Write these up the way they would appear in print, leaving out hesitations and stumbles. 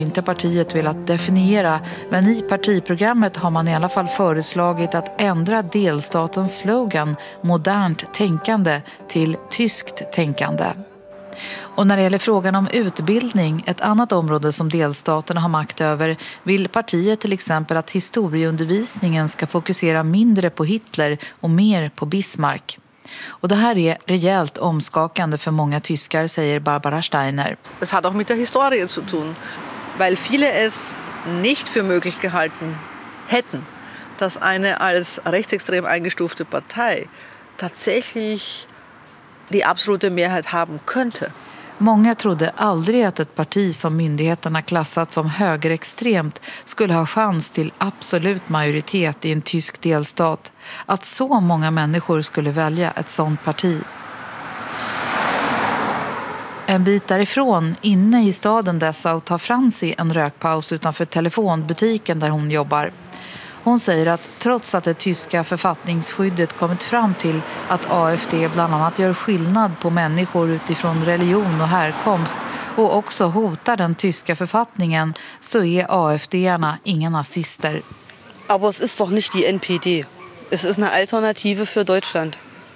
Inte partiet velat definiera, men i partiprogrammet har man i alla fall föreslagit att ändra delstatens slogan modernt tänkande till tyskt tänkande. Och när det gäller frågan om utbildning, ett annat område som delstaterna har makt över, vill partiet till exempel att historieundervisningen ska fokusera mindre på Hitler och mer på Bismarck. Och det här är rejält omskakande för många tyskar, säger Barbara Steiner. Es hat auch mit der Historie zu tun, weil viele es nicht für möglich gehalten hätten, dass eine als rechtsextrem eingestufte Partei tatsächlich die absolute Mehrheit haben könnte. Många trodde aldrig att ett parti som myndigheterna klassat som högerextremt skulle ha chans till absolut majoritet i en tysk delstat. Att så många människor skulle välja ett sådant parti. En bit därifrån, inne i staden Dessau, tar Franzi en rökpaus utanför telefonbutiken där hon jobbar. Hon säger att trots att det tyska författningsskyddet kommit fram till att AfD bland annat gör skillnad på människor utifrån religion och härkomst och också hotar den tyska författningen, så är AfD-arna inga nazister. Aber es ist doch nicht die NPD. Es ist eine Alternative für Deutschland.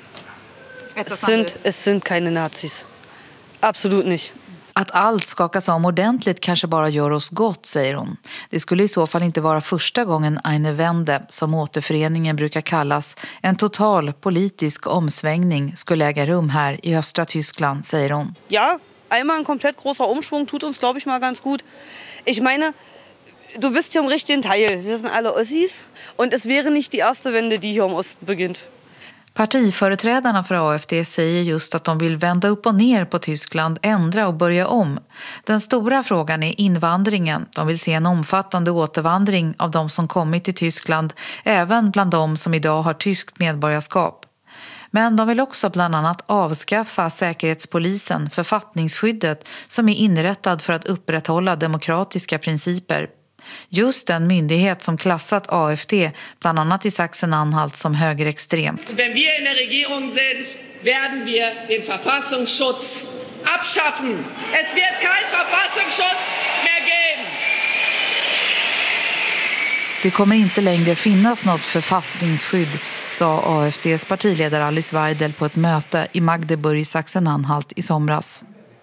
Es sind keine Nazis. Absolut nicht. Att allt skakas om ordentligt kanske bara gör oss gott, säger hon. Det skulle i så fall inte vara första gången eine Wende, som återföreningen brukar kallas, en total politisk omsvängning skulle äga rum här i östra Tyskland, säger hon. Ja, einmal en komplett großer Umschwung tut uns, glaube ich, mal ganz gut. Ich meine, du bist hier im richtigen Teil. Wir sind alle Ossis und es wäre nicht die erste Wende, die hier im Osten beginnt. Partiföreträdarna för AfD säger just att de vill vända upp och ner på Tyskland, ändra och börja om. Den stora frågan är invandringen. De vill se en omfattande återvandring av de som kommit till Tyskland, även bland de som idag har tyskt medborgarskap. Men de vill också bland annat avskaffa säkerhetspolisen, författningsskyddet, som är inrättad för att upprätthålla demokratiska principer. Just den myndighet som klassat AfD, bland annat i Sachsen-Anhalt, som högerextremt. Wenn wir in der Regierung sind, werden wir den Verfassungsschutz abschaffen. Es wird kein Verfassungsschutz mehr geben. Det kommer inte längre finnas något författningsskydd, sa AfDs partiledare Alice Weidel på ett möte i Magdeburg i Sachsen-Anhalt i somras.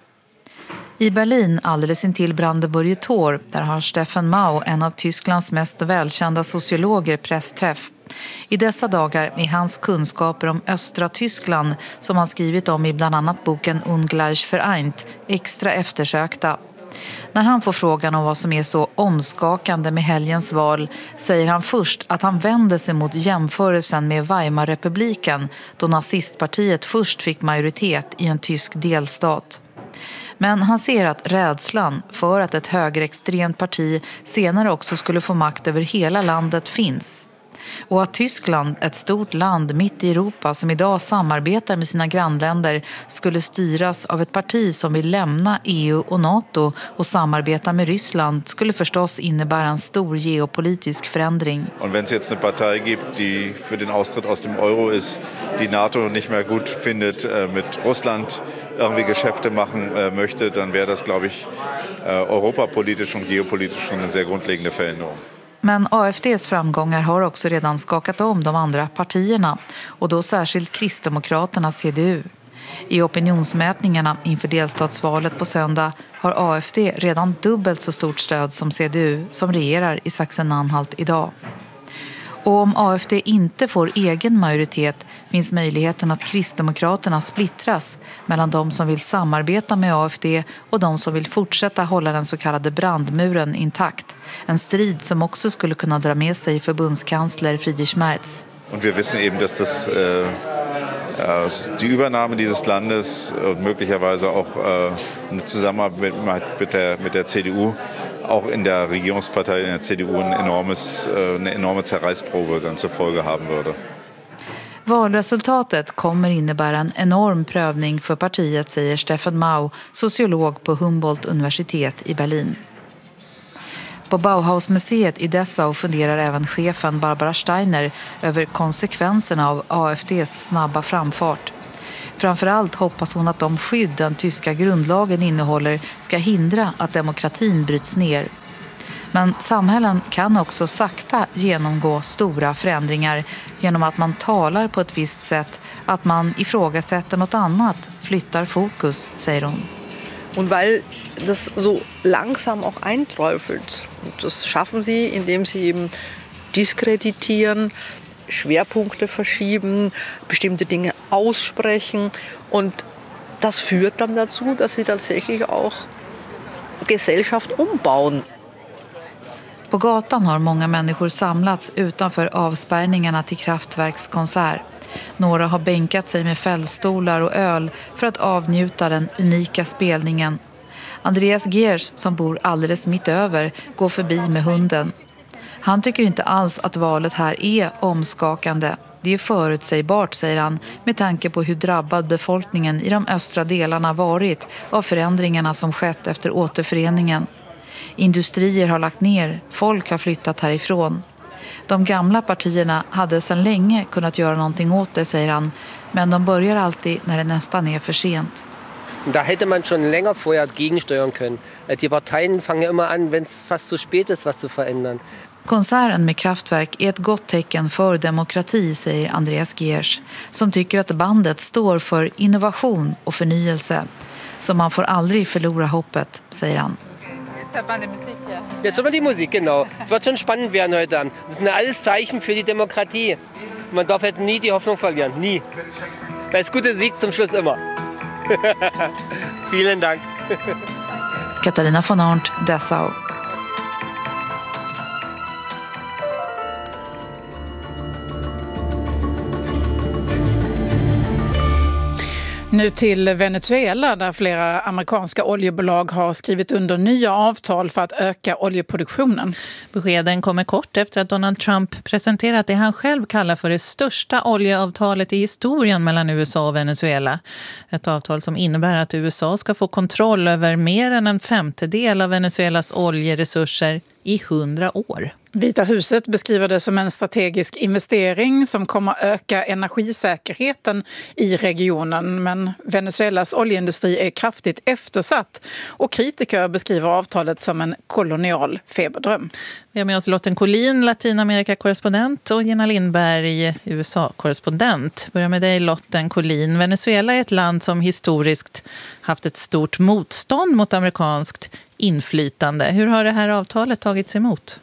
I Berlin, alldeles intill Brandenburger Tor, där har Stefan Mau, en av Tysklands mest välkända sociologer, pressträff. I dessa dagar är hans kunskaper om östra Tyskland, som han skrivit om i bland annat boken Ungleich vereint, extra eftersökta. När han får frågan om vad som är så omskakande med helgens val, säger han först att han vänder sig mot jämförelsen med Weimarrepubliken, då nazistpartiet först fick majoritet i en tysk delstat. Men han ser att rädslan för att ett högerextremt parti senare också skulle få makt över hela landet finns. Och att Tyskland, ett stort land mitt i Europa som idag samarbetar med sina grannländer, skulle styras av ett parti som vill lämna EU och NATO och samarbeta med Ryssland skulle förstås innebära en stor geopolitisk förändring. Und wenn es jetzt eine Partei gibt, die für den Austritt aus dem Euro ist, die NATO nicht mehr gut findet, mit Russland irgendwie Geschäfte machen möchte, dann wäre das, glaube ich, europapolitisch und geopolitisch eine sehr grundlegende Veränderung. Men AfDs framgångar har också redan skakat om de andra partierna, och då särskilt Kristdemokraterna CDU. I opinionsmätningarna inför delstatsvalet på söndag har AfD redan dubbelt så stort stöd som CDU, som regerar i Sachsen-Anhalt idag. Och om AfD inte får egen majoritet finns möjligheten att Kristdemokraterna splittras mellan de som vill samarbeta med AfD och de som vill fortsätta hålla den så kallade brandmuren intakt. En strid som också skulle kunna dra med sig förbundskansler Friedrich Merz. Und wir wissen eben, dass die Übernahme dieses Landes und möglicherweise auch eine Zusammenarbeit mit der CDU auch in der Regierungspartei, in der CDU, eine enorme Zerreißprobe dann zur Folge haben würde. Valresultatet kommer innebära en enorm prövning för partiet, säger Stefan Mau, sociolog på Humboldt-universitet i Berlin. På Bauhausmuseet i Dessau funderar även chefen Barbara Steiner över konsekvenserna av AfDs snabba framfart. Framförallt hoppas hon att de skydd den tyska grundlagen innehåller ska hindra att demokratin bryts ner. Men samhällen kan också sakta genomgå stora förändringar genom att man talar på ett visst sätt, att man ifrågasätter något annat, flyttar fokus, säger hon. Und weil das so langsam auch einträufelt. Und das schaffen sie, indem sie eben diskreditieren, Schwerpunkte verschieben, bestimmte Dinge aussprechen. Und das führt dann dazu, dass sie tatsächlich auch Gesellschaft umbauen. På gatan har många människor samlats utanför avspärrningarna till Kraftwerkskonsert. Några har bänkat sig med fällstolar och öl för att avnjuta den unika spelningen. Andreas Gers, som bor alldeles mitt över, går förbi med hunden. Han tycker inte alls att valet här är omskakande. Det är förutsägbart, säger han, med tanke på hur drabbad befolkningen i de östra delarna varit av förändringarna som skett efter återföreningen. Industrier har lagt ner, folk har flyttat härifrån. De gamla partierna hade sedan länge kunnat göra någonting åt det, säger han, men de börjar alltid när det nästan är för sent. Da hätte man schon länger vorher gegensteuern können. Die Parteien fangen immer an, wenn es fast zu spät ist, was zu verändern. Konserten med Kraftwerk är ett gott tecken för demokrati, säger Andreas Gers, som tycker att bandet står für innovation och förnyelse. Så man får aldrig förlora hoppet, säger han. Jetzt hört man die Musik, ja. Jetzt hört man die Musik, genau. Es wird schon spannend werden heute Abend. Das sind alles Zeichen für die Demokratie. Man darf halt nie die Hoffnung verlieren, nie. Weil das Gute siegt zum Schluss immer. Vielen Dank. Katarina von Arndt, Dessau. Nu till Venezuela, där flera amerikanska oljebolag har skrivit under nya avtal för att öka oljeproduktionen. Beskeden kommer kort efter att Donald Trump presenterat det han själv kallar för det största oljeavtalet i historien mellan USA och Venezuela. Ett avtal som innebär att USA ska få kontroll över mer än en femtedel av Venezuelas oljeresurser i 100 år. Vita huset beskriver det som en strategisk investering som kommer öka energisäkerheten i regionen. Men Venezuelas oljeindustri är kraftigt eftersatt och kritiker beskriver avtalet som en kolonial feberdröm. Vi har med oss Lotten Collin, Latinamerika-korrespondent, och Gina Lindberg, USA-korrespondent. Börjar med dig, Lotten Collin. Venezuela är ett land som historiskt haft ett stort motstånd mot amerikanskt inflytande. Hur har det här avtalet tagits emot?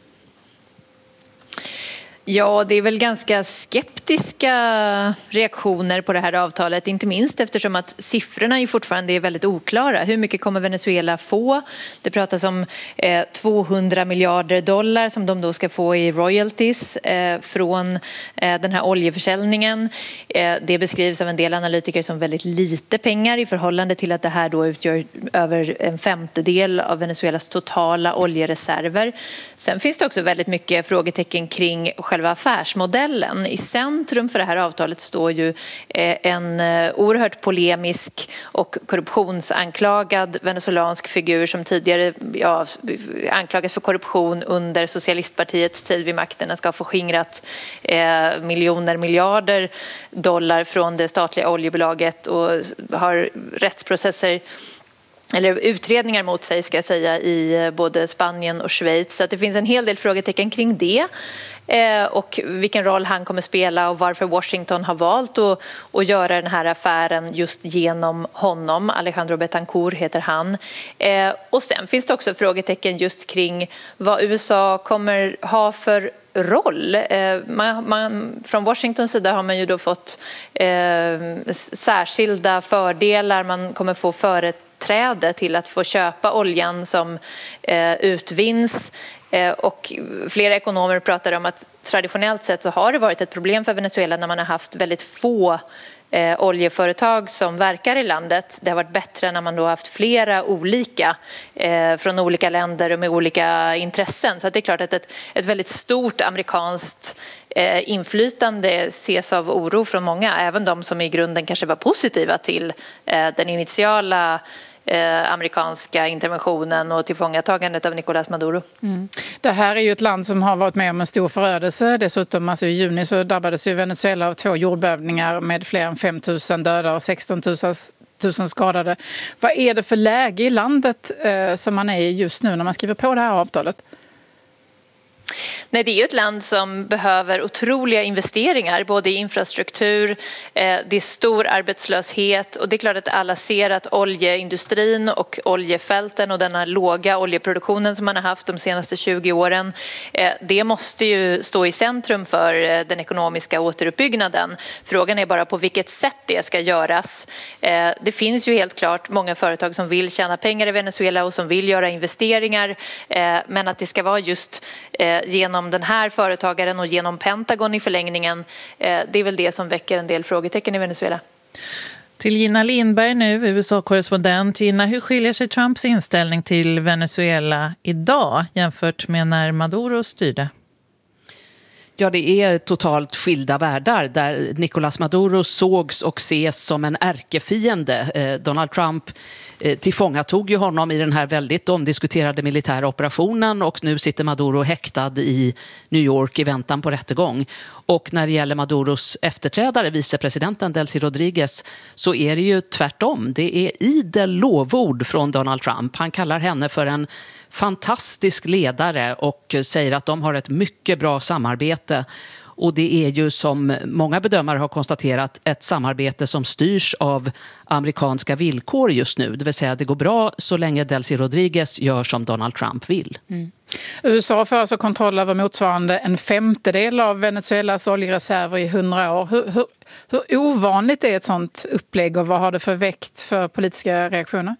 Ja, det är väl ganska skeptiska reaktioner på det här avtalet, inte minst eftersom att siffrorna ju fortfarande är väldigt oklara. Hur mycket kommer Venezuela få? Det pratas om 200 miljarder dollar som de då ska få i royalties från den här oljeförsäljningen. Det beskrivs av en del analytiker som väldigt lite pengar i förhållande till att det här då utgör över en femtedel av Venezuelas totala oljereserver. Sen finns det också väldigt mycket frågetecken kring själva affärsmodellen. I centrum för det här avtalet står ju en oerhört polemisk och korruptionsanklagad venezuelansk figur som tidigare anklagats för korruption under socialistpartiets tid vid makten. Den ska ha förskingrat miljarder dollar från det statliga oljebolaget och har rättsprocesser eller utredningar mot sig, ska jag säga, i både Spanien och Schweiz. Så att det finns en hel del frågetecken kring det och vilken roll han kommer spela och varför Washington har valt att göra den här affären just genom honom. Alejandro Betancourt heter han. Och sen finns det också frågetecken just kring vad USA kommer ha för roll. Från Washingtons sida har man ju då fått särskilda fördelar. Man kommer få företräde till att få köpa oljan som utvinns. Och flera ekonomer pratar om att traditionellt sett så har det varit ett problem för Venezuela när man har haft väldigt få oljeföretag som verkar i landet. Det har varit bättre när man då har haft flera olika från olika länder och med olika intressen. Så det är klart att ett väldigt stort amerikanskt inflytande ses av oro från många, även de som i grunden kanske var positiva till den initiala amerikanska interventionen och tillfångatagandet av Nicolás Maduro. Det här är ju ett land som har varit med om en stor förödelse. Dessutom i juni så drabbades ju Venezuela av 2 jordbävningar med fler än 5 000 döda och 16 000 skadade. Vad är det för läge i landet som man är i just nu när man skriver på det här avtalet? Nej, det är ju ett land som behöver otroliga investeringar, både i infrastruktur, det är stor arbetslöshet och det är klart att alla ser att oljeindustrin och oljefälten och den här låga oljeproduktionen som man har haft de senaste 20 åren, det måste ju stå i centrum för den ekonomiska återuppbyggnaden. Frågan är bara på vilket sätt det ska göras. Det finns ju helt klart många företag som vill tjäna pengar i Venezuela och som vill göra investeringar, men att det ska vara just genom den här företagaren och genom Pentagon i förlängningen, det är väl det som väcker en del frågetecken i Venezuela. Till Gina Lindberg nu, USA-korrespondent. Gina, hur skiljer sig Trumps inställning till Venezuela idag jämfört med när Maduro styrde? Ja, det är totalt skilda världar där Nicolás Maduro sågs och ses som en ärkefiende. Donald Trump tillfångatog ju honom i den här väldigt omdiskuterade militära operationen och nu sitter Maduro häktad i New York i väntan på rättegång. Och när det gäller Maduros efterträdare, vicepresidenten Delcy Rodriguez, så är det ju tvärtom. Det är idel lovord från Donald Trump. Han kallar henne för en fantastisk ledare och säger att de har ett mycket bra samarbete. Och det är ju som många bedömare har konstaterat ett samarbete som styrs av amerikanska villkor just nu. Det vill säga att det går bra så länge Delcy Rodriguez gör som Donald Trump vill. USA får alltså kontroll över motsvarande 1/5 av Venezuelas oljereserver i 100 år. Hur ovanligt är ett sånt upplägg och vad har det för väckt för politiska reaktioner?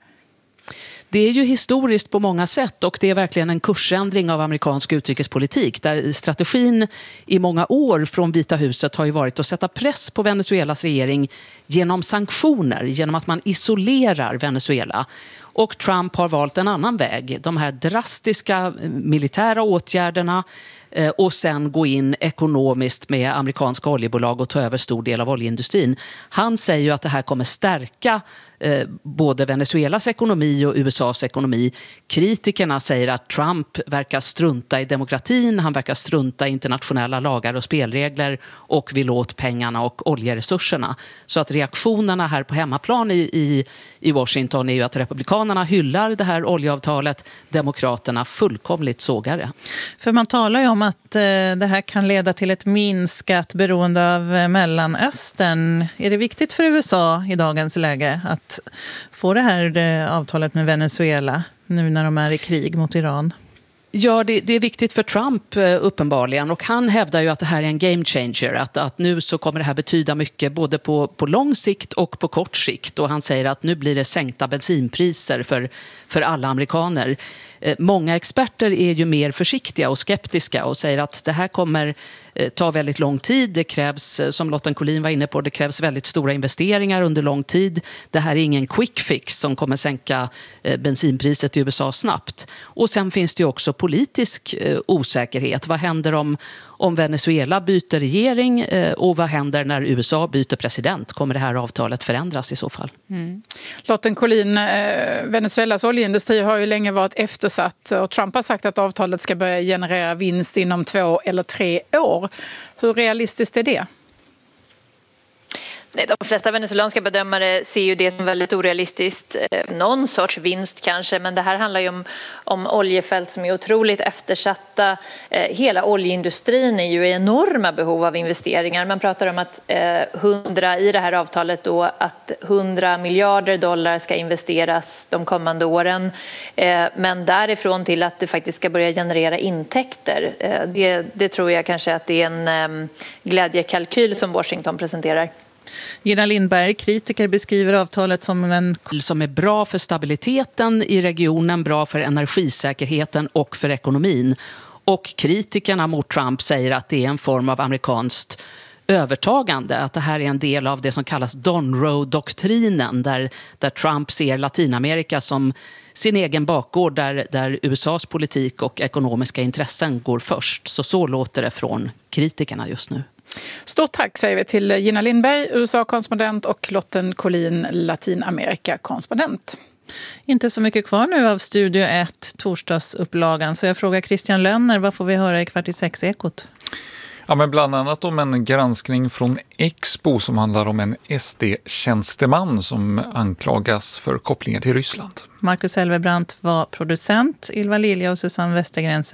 Det är ju historiskt på många sätt och det är verkligen en kursändring av amerikansk utrikespolitik där strategin i många år från Vita huset har ju varit att sätta press på Venezuelas regering genom sanktioner, genom att man isolerar Venezuela. Och Trump har valt en annan väg, de här drastiska militära åtgärderna och sen gå in ekonomiskt med amerikanska oljebolag och ta över stor del av oljeindustrin. Han säger ju att det här kommer stärka både Venezuelas ekonomi och USAs ekonomi. Kritikerna säger att Trump verkar strunta i demokratin, han verkar strunta i internationella lagar och spelregler och vill åt pengarna och oljeresurserna. Så att reaktionerna här på hemmaplan i Washington är ju att republikanerna hyllar det här oljeavtalet, demokraterna fullkomligt sågar det. För man talar ju om att det här kan leda till ett minskat beroende av Mellanöstern. Är det viktigt för USA i dagens läge att få det här avtalet med Venezuela nu när de är i krig mot Iran? Ja, det är viktigt för Trump uppenbarligen och han hävdar ju att det här är en game changer, att nu så kommer det här betyda mycket både på lång sikt och på kort sikt och han säger att nu blir det sänkta bensinpriser för alla amerikaner. Många experter är ju mer försiktiga och skeptiska och säger att det här kommer ta väldigt lång tid. Det krävs, som Lotten Collin var inne på, det krävs väldigt stora investeringar under lång tid. Det här är ingen quick fix som kommer sänka bensinpriset i USA snabbt. Och sen finns det ju också politisk osäkerhet. Vad händer om Venezuela byter regering och vad händer när USA byter president? Kommer det här avtalet förändras i så fall? Lotten Collin, Venezuelas oljeindustri har ju länge varit eftersatt och Trump har sagt att avtalet ska börja generera vinst inom 2 eller 3 år. Hur realistiskt är det? De flesta venezuelanska bedömare ser ju det som väldigt orealistiskt. Någon sorts vinst kanske, men det här handlar ju om oljefält som är otroligt eftersatta. Hela oljeindustrin är ju i enorma behov av investeringar. Man pratar om att i det här avtalet då att $100 miljarder ska investeras de kommande åren. Men därifrån till att det faktiskt ska börja generera intäkter. Det tror jag kanske att det är en glädjekalkyl som Washington presenterar. Gina Lindberg, kritiker beskriver avtalet som är bra för stabiliteten i regionen, bra för energisäkerheten och för ekonomin. Och kritikerna mot Trump säger att det är en form av amerikanskt övertagande, att det här är en del av det som kallas Don Road-doktrinen där Trump ser Latinamerika som sin egen bakgård där USAs politik och ekonomiska intressen går först. Så låter det från kritikerna just nu. Stort tack säger vi till Gina Lindberg, USA-korrespondent och Lotten Collin, Latinamerika-korrespondent. Inte så mycket kvar nu av Studio 1, torsdagsupplagan. Så jag frågar Christian Lönner, vad får vi höra i 5:45-ekot? Ja, men bland annat om en granskning från Expo som handlar om en SD-tjänsteman som anklagas för kopplingar till Ryssland. Marcus Elvebrant var producent, Ylva Lilja och Susanne Westergren